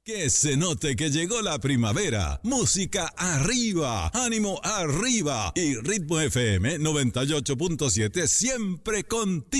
Que se note que llegó la primavera. Música arriba, ánimo arriba y Ritmo FM 98.7 siempre contigo.